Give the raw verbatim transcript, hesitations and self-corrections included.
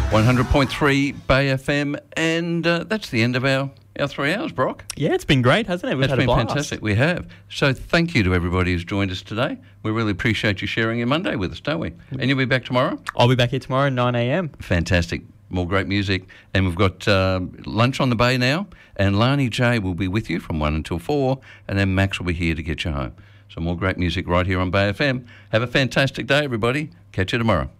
one hundred point three Bay F M, and uh, that's the end of our, our three hours, Brock. Yeah, it's been great, hasn't it? We've It's had been a blast. fantastic. We have. So thank you to everybody who's joined us today. We really appreciate you sharing your Monday with us, don't we? And you'll be back tomorrow? I'll be back here tomorrow at nine a.m. Fantastic. More great music. And we've got uh, lunch on the bay now, and Lani J will be with you from one until four, and then Max will be here to get you home. So more great music right here on Bay F M. Have a fantastic day, everybody. Catch you tomorrow.